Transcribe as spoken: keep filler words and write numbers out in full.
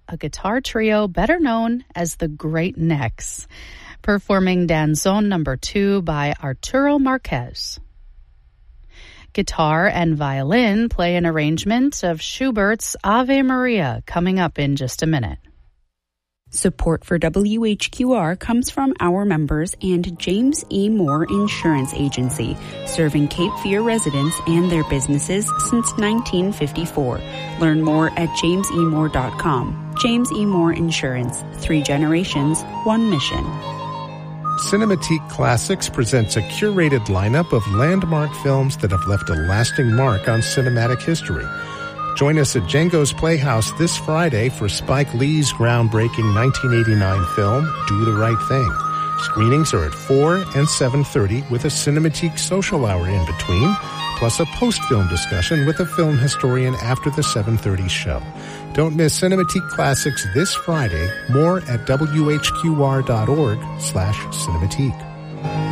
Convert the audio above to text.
a guitar trio better known as the Great Necks, performing Danzón number two by Arturo Marquez. Guitar and violin play an arrangement of Schubert's Ave Maria coming up in just a minute. Support for W H Q R comes from our members and James E. Moore Insurance Agency, serving Cape Fear residents and their businesses since nineteen fifty-four. Learn more at james e moore dot com. James E. Moore Insurance. Three generations, one mission. Cinematique Classics presents a curated lineup of landmark films that have left a lasting mark on cinematic history. Join us at Django's Playhouse this Friday for Spike Lee's groundbreaking nineteen eighty-nine film, Do the Right Thing. Screenings are at four and seven thirty with a Cinematique social hour in between, plus a post-film discussion with a film historian after the seven thirty show. Don't miss Cinematique Classics this Friday. More at w h q r dot org slash cinematique.